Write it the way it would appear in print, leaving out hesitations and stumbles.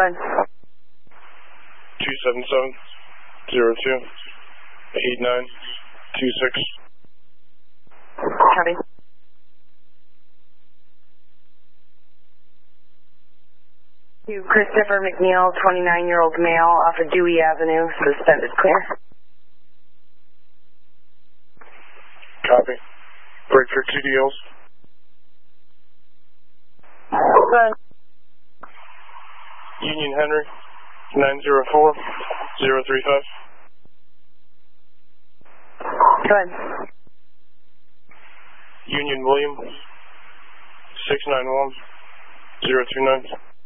ahead. 277-02-8926. Copy. To Christopher McNeil, 29-year-old male, off of Dewey Avenue, suspended clear. Copy. Break for TDLs. Good. Union Henry, 904-035. Good. Union William, 691-029.